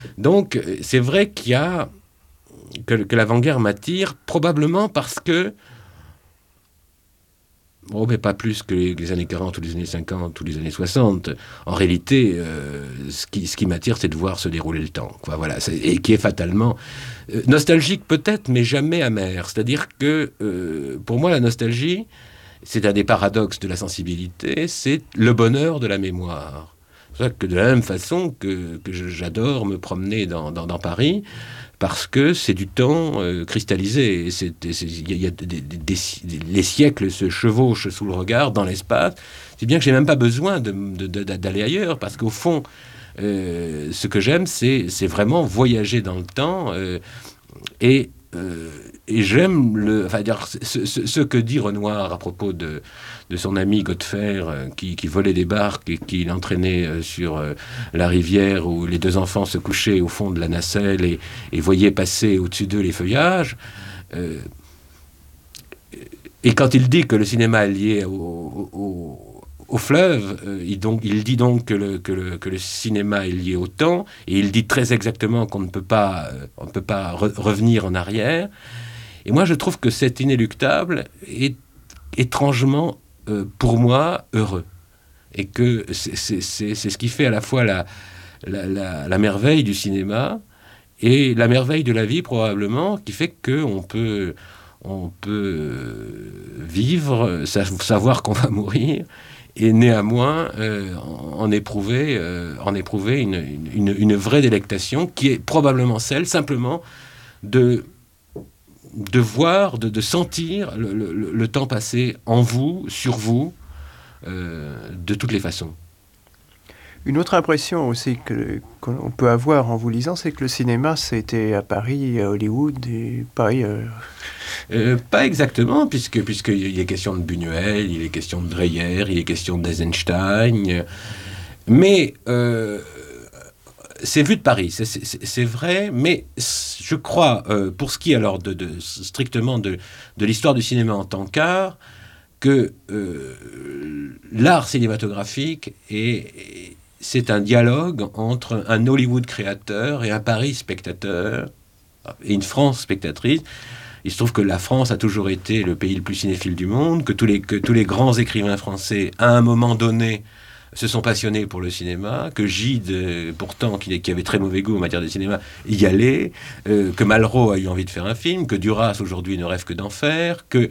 Donc, c'est vrai que l'avant-guerre m'attire, probablement parce que, oh, mais pas plus que les années 40 ou les années 50 ou les années 60. En réalité, ce qui m'attire, c'est de voir se dérouler le temps. Quoi, voilà, et qui est fatalement nostalgique peut-être, mais jamais amer. C'est-à-dire que, pour moi, la nostalgie, c'est un des paradoxes de la sensibilité, c'est le bonheur de la mémoire. C'est pour ça que de la même façon que j'adore me promener dans Paris, parce que c'est du temps cristallisé. Les siècles se chevauchent sous le regard, dans l'espace, si bien que j'ai même pas besoin d'aller ailleurs, parce qu'au fond, ce que j'aime, c'est vraiment voyager dans le temps, et et j'aime ce que dit Renoir à propos de son ami Godefert qui volait des barques et qui l'entraînait sur la rivière où les deux enfants se couchaient au fond de la nacelle et voyaient passer au-dessus d'eux les feuillages. Euh, et quand il dit que le cinéma est lié au fleuve, il dit donc que le cinéma est lié au temps, et il dit très exactement qu'on ne peut pas, revenir en arrière. Et moi, je trouve que cet inéluctable est étrangement, pour moi, heureux. Et que c'est ce qui fait à la fois la merveille du cinéma et la merveille de la vie, probablement, qui fait qu'on peut, vivre, savoir qu'on va mourir, et néanmoins en éprouver une vraie délectation, qui est probablement celle, simplement, de voir, de sentir le temps passer en vous, sur vous, de toutes les façons. Une autre impression aussi qu'on peut avoir en vous lisant, c'est que le cinéma, c'était à Paris, à Hollywood, et pas ailleurs. Pas exactement, puisqu'il est question de Buñuel, il est question de Dreyer, il est question d'Eisenstein, mais c'est vu de Paris, c'est vrai, mais je crois, pour ce qui est alors strictement de l'histoire du cinéma en tant qu'art, que l'art cinématographique c'est un dialogue entre un Hollywood créateur et un Paris spectateur, et une France spectatrice. Il se trouve que la France a toujours été le pays le plus cinéphile du monde, que tous les grands écrivains français, à un moment donné, se sont passionnés pour le cinéma, que Gide, pourtant, qui avait très mauvais goût en matière de cinéma, y allait, que Malraux a eu envie de faire un film, que Duras, aujourd'hui, ne rêve que d'en faire, que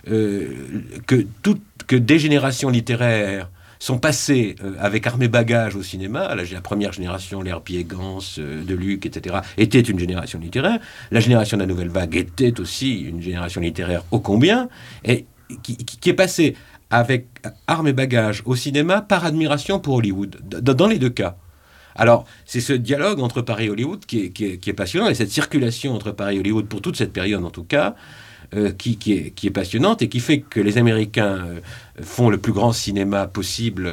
des générations littéraires sont passés avec armée bagage au cinéma. La première génération, l'Herbier, Gans, Deluc, etc., était une génération littéraire. La génération de la Nouvelle Vague était aussi une génération littéraire ô combien, et qui est passée avec armes et bagages au cinéma par admiration pour Hollywood, dans les deux cas. Alors, c'est ce dialogue entre Paris et Hollywood qui est passionnant, et cette circulation entre Paris et Hollywood, pour toute cette période en tout cas, qui est passionnante, et qui fait que les Américains font le plus grand cinéma possible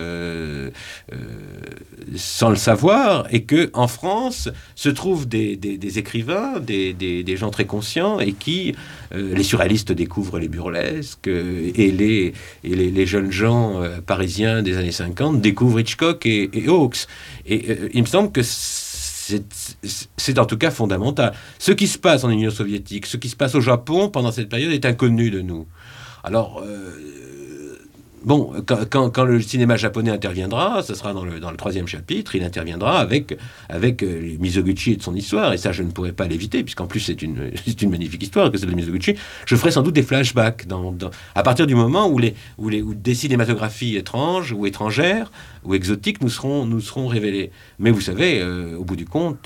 sans le savoir, et qu'en France se trouvent des écrivains, des gens très conscients, et qui, les surréalistes découvrent les burlesques, et les jeunes gens parisiens des années 50 découvrent Hitchcock et Hawks. Et il me semble que c'est en tout cas fondamental. Ce qui se passe en Union soviétique, ce qui se passe au Japon pendant cette période est inconnu de nous. Alors, bon, quand le cinéma japonais interviendra, ce sera dans le troisième chapitre, il interviendra avec Mizoguchi et de son histoire, et ça je ne pourrais pas l'éviter, puisqu'en plus c'est une magnifique histoire que celle de Mizoguchi. Je ferai sans doute des flashbacks à partir du moment où des cinématographies étranges ou étrangères ou exotiques nous seront révélées. Mais vous savez, au bout du compte,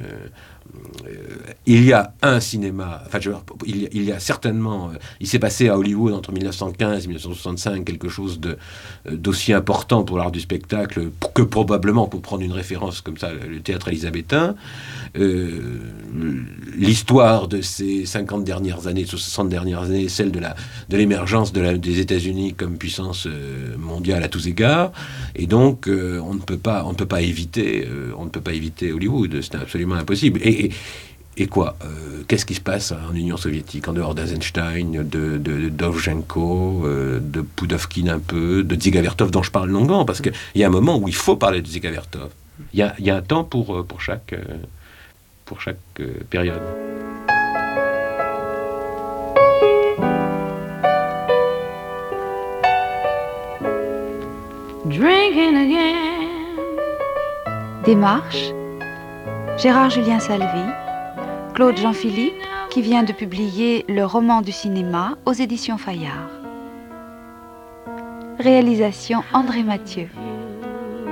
il y a un cinéma, il y a certainement, il s'est passé à Hollywood entre 1915 et 1965 quelque chose d'aussi important pour l'art du spectacle que probablement, pour prendre une référence comme ça, le théâtre élisabétain. L'histoire de ces 50 dernières années, 60 dernières années, celle de l'émergence des États-Unis comme puissance mondiale à tous égards, et donc on ne peut pas éviter Hollywood, c'est absolument impossible. Et quoi qu'est-ce qui se passe en Union soviétique, en dehors d'Eisenstein, de Dovzhenko, de Pudovkin un peu, de Dziga-Vertov, dont je parle longuement, parce qu'il y a un moment où il faut parler de Dziga-Vertov. Il y a un temps pour chaque pour chaque période. Démarche, Gérard Julien Salvi, Claude Jean-Philippe, qui vient de publier Le roman du cinéma aux éditions Fayard. Réalisation André Mathieu.